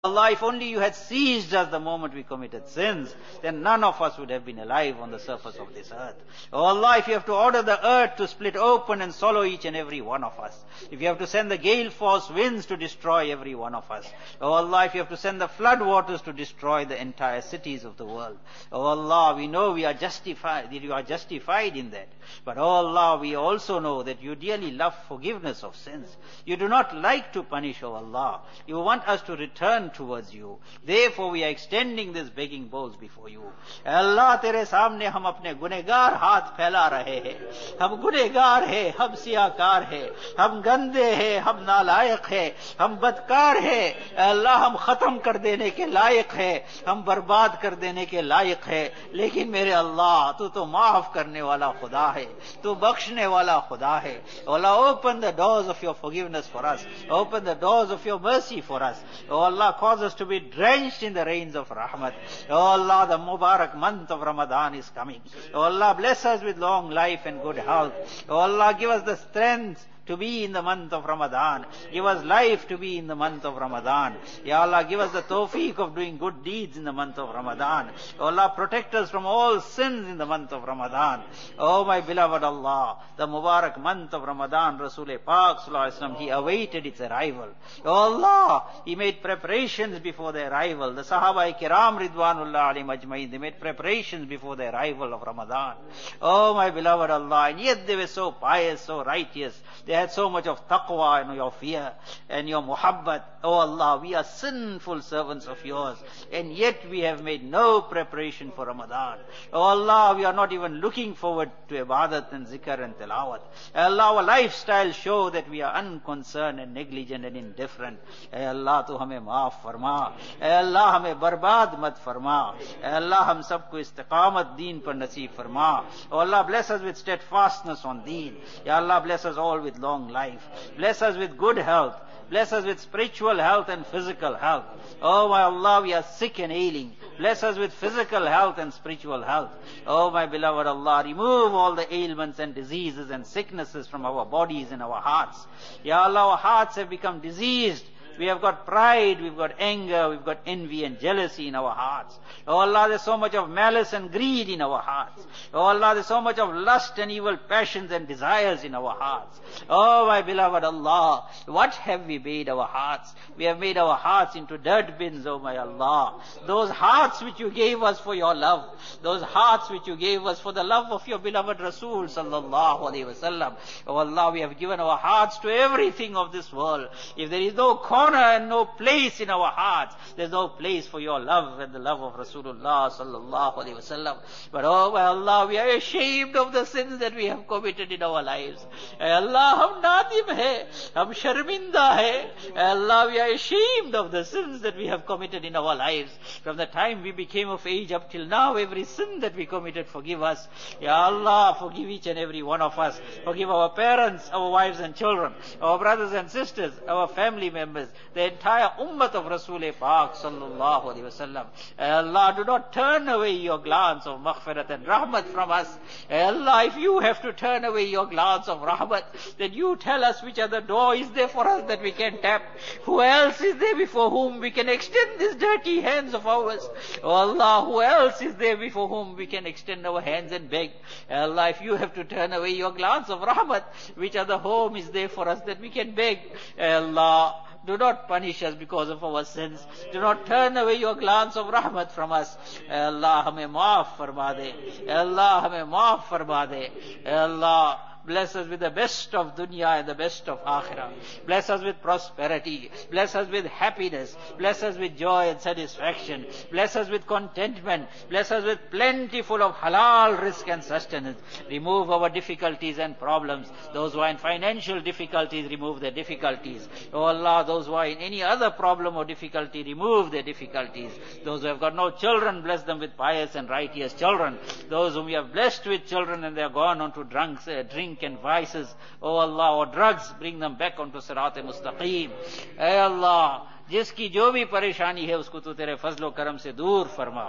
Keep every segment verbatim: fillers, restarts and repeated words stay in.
Allah, if only you had seized us the moment we committed sins, then none of us would have been alive on the surface of this earth. Oh Allah, if you have to order the earth to split open and swallow each and every one of us, if you have to send the gale force winds to destroy every one of us, oh Allah, if you have to send the flood waters to destroy the entire cities of the world, oh Allah, we know we are justified, that you are justified in that. But oh Allah, we also know that you dearly love forgiveness of sins. You do not like to punish, oh Allah. You want us to return towards you. Therefore we are extending these begging bowls before you. Allah, तेरे सामने हम अपने गुनहगार हाथ फैला रहे हैं. हम गुनहगार हैं, हम सियाकार हैं, हम गंदे हैं, हम नालायक हैं, हम बदकार हैं. अल्लाह, हम खत्म कर देने के लायक हैं, हम बर्बाद कर देने के लायक हैं. लेकिन मेरे अल्लाह, तू तो माफ करने वाला खुदा है, तू बख्शने वाला खुदा है. Allah, open the doors of your forgiveness for us. Open the doors of your mercy for us. Oh Allah, cause us to be drenched in the rains of rahmat. Oh Allah, the Mubarak month of Ramadan is coming. Oh Allah, bless us with long life and good health. Oh Allah, give us the strength to be in the month of Ramadan. Give us life to be in the month of Ramadan. Ya Allah, give us the tawfiq of doing good deeds in the month of Ramadan. Oh Allah, protect us from all sins in the month of Ramadan. Oh my beloved Allah, the Mubarak month of Ramadan, Rasul Pak Sallallahu Alaihi Wasallam, he awaited its arrival. Oh Allah, he made preparations before the arrival. The Sahaba Kiram Ridwanullah Alayhim Ajmain, they made preparations before the arrival of Ramadan. Oh my beloved Allah, and yet they were so pious, so righteous. They had so much of taqwa and your fear and your muhabbat. Oh Allah, we are sinful servants of yours, and yet we have made no preparation for Ramadan. Oh Allah, we are not even looking forward to ibadat and zikr and tilawat. Allah, our lifestyle show that we are unconcerned and negligent and indifferent. Hey Allah, tu hame maaf farma. Hey Allah, hame barbad mat farma. Hey Allah, hum sabko istiqamat deen par naseeb farma. Oh Allah, bless us with steadfastness on deen. Ya Allah, bless us all with long life. Bless us with good health. Bless us with spiritual health and physical health. Oh my Allah, we are sick and ailing. Bless us with physical health and spiritual health. Oh my beloved Allah, remove all the ailments and diseases and sicknesses from our bodies and our hearts. Ya Allah, our hearts have become diseased. We have got pride, we've got anger, we've got envy and jealousy in our hearts. Oh Allah, there's so much of malice and greed in our hearts. Oh Allah, there's so much of lust and evil passions and desires in our hearts. Oh my beloved Allah, what have we made our hearts? We have made our hearts into dirt bins, oh my Allah. Those hearts which you gave us for your love, those hearts which you gave us for the love of your beloved Rasul sallallahu alaihi wasallam. Oh Allah, we have given our hearts to everything of this world. If there is no corner and no place in our hearts, there's no place for your love and the love of Rasulullah sallallahu alaihi wasallam. But oh my Allah, we are ashamed of the sins that we have committed in our lives. Hey Allah, hum nadim hai, hum sharminda hai. Hey Allah, we are ashamed of the sins that we have committed in our lives. From the time we became of age up till now, every sin that we committed, forgive us. Ya Allah, forgive each and every one of us. Forgive our parents, our wives and children, our brothers and sisters, our family members, the entire ummah of Rasul Pak sallallahu alaihi wasallam. Allah, do not turn away your glance of maghfirat and rahmat from us. Allah, if you have to turn away your glance of rahmat, then you tell us which other door is there for us that we can tap. Who else is there before whom we can extend these dirty hands of ours? Oh Allah, who else is there before whom we can extend our hands and beg? Allah, if you have to turn away your glance of rahmat, which other home is there for us that we can beg? Allah, do not punish us because of our sins. Do not turn away your glance of rahmat from us. Allah, hame maaf farma de. Allah, hame maaf farma de. Allah, bless us with the best of dunya and the best of akhirah. Bless us with prosperity. Bless us with happiness. Bless us with joy and satisfaction. Bless us with contentment. Bless us with plentiful of halal risk and sustenance. Remove our difficulties and problems. Those who are in financial difficulties, remove their difficulties. Oh Allah, those who are in any other problem or difficulty, remove their difficulties. Those who have got no children, bless them with pious and righteous children. Those whom we have blessed with children and they are gone on to drunks, uh, drink and vices, oh Allah, or drugs, bring them back onto Sirat-e-Mustaqim. Hey Allah, जिसकी जो भी परेशानी है उसको तू तेरे फजलो करम से दूर फरमा.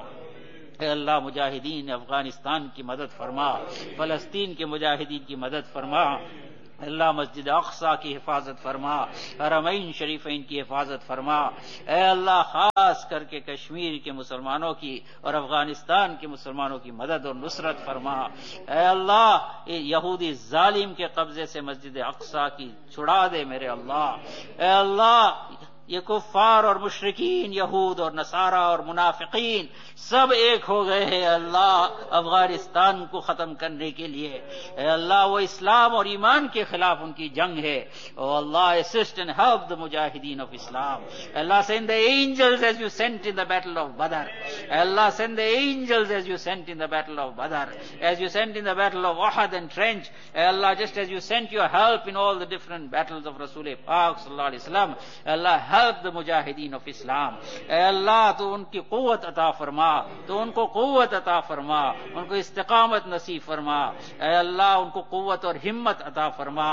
ए अल्लाह, मुजाहिदीन अफगानिस्तान की मदद फरमा, फलस्तीन के मुजाहिदीन की मदद फरमा. अल्लाह मस्जिद अक़सा की हिफाजत फरमा, हरमैन शरीफैन की हिफाजत फरमा। ए अल्लाह खास करके कश्मीर के मुसलमानों की और अफगानिस्तान के मुसलमानों की मदद और नुसरत फरमा। ए अल्लाह ये यहूदी जालिम के कब्जे से मस्जिद अक़सा की छुड़ा दे मेरे अल्लाह। ए अल्लाह ये कुफ्फार और मुशरिकीन, यहूद और नसारा और मुनाफिकीन सब एक हो गए हैं अल्लाह अफगानिस्तान को खत्म करने के लिए। अल्लाह वो इस्लाम और ईमान के खिलाफ उनकी जंग है। ओ अल्लाह assist and help the Mujahideen of Islam. Allah send the angels as you sent in the battle of बदर। अल्लाह send the angels as you sent in the battle of बदर, as you sent in the battle of Ahad and trench. Allah just as you sent your help in all the different battles of रसूल पाक सल्लल्लाहु अलैहि वसल्लम, अल्लाह help the Mujahideen of Islam. अल्लाह तो उनकी कुव्वत अता फरमा, तो उनको कुव्वत अता फरमा, उनको इस्तिकामत नसीब फरमा। अल्लाह उनको कुव्वत और हिम्मत अता फरमा।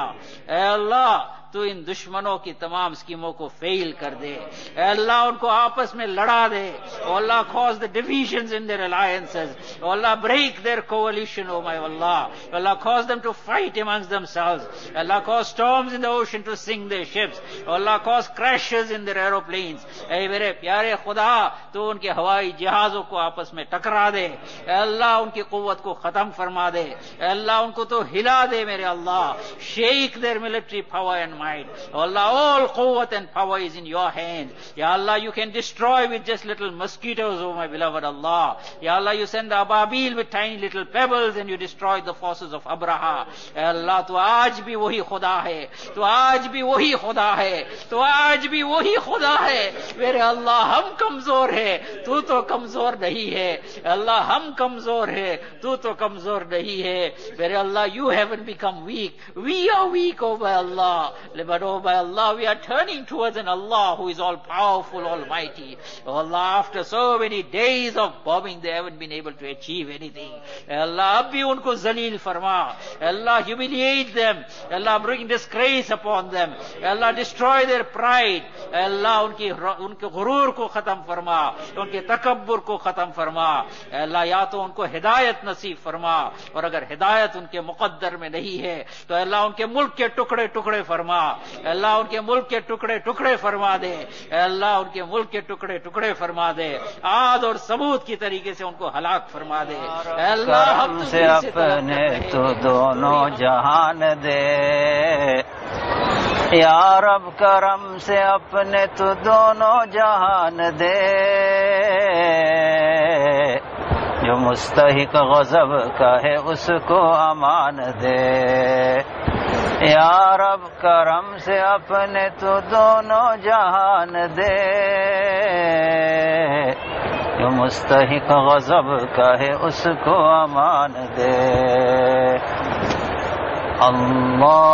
अल्लाह तो इन दुश्मनों की तमाम स्कीमों को फेल कर दे। अल्लाह उनको आपस में लड़ा दे। अल्लाह cause the divisions in their alliances. Allah break there कोalition, oh my Allah. Allah cause them to fight amongst themselves. Allah cause storms in the ocean to sink there ships. Allah cause crashes in their aeroplanes. ऐ मेरे प्यारे खुदा, तो उनके हवाई जहाजों को आपस में टकरा दे। अल्लाह उनकी कुव्वत को खत्म फरमा दे। अल्लाह उनको तो हिला दे मेरे अल्लाह। Shake their military power and might. Oh Allah, all quwwat and power is in your hands. Ya Allah, you can destroy with just little mosquitoes, oh my beloved Allah. Ya Allah, you send the ababil with tiny little pebbles and you destroy the forces of Abraha. Ya Allah, tu aaj bhi wahi khuda hai, tu aaj bhi wahi khuda hai, tu aaj bhi wahi khuda hai. Mere Allah, hum kamzor hai, tu to kamzor nahi hai. Allah, hum kamzor hai, tu to kamzor nahi hai. Mere Allah, you haven't become weak. We are weak, oh my Allah. But oh by Allah, we are turning towards an Allah who is all powerful, almighty. Oh Allah, after so many days of bombing, they haven't been able to achieve anything. Allah, ab bhi unko zaleel farma. Allah, humiliate them. Allah, bring disgrace upon them. Allah, destroy their pride. Allah, unki unke ghurur ko khatam farma, unke takabbur ko khatam farma. Allah, ya to unko hidayat naseeb farma, aur agar hidayat unke muqaddar mein nahi hai, to Allah unke mulk ke टुकड़े टुकड़े फरमा। अल्लाह उनके मुल्क के टुकड़े टुकड़े फरमा दे। अल्लाह उनके मुल्क के टुकड़े टुकड़े फरमा दे। आद और सबूत की तरीके से उनको हलाक फरमा दे। अल्लाह हमसे अपने तो दोनों जहान दे। या रब करम से अपने तो दोनों जहान दे। जो मुस्तहिक गज़ब का है उसको अमान दे। या रब करम से अपने तो दोनों जहान दे। जो मुस्तहिक गज़ब का है उसको अमान दे। अल्लाह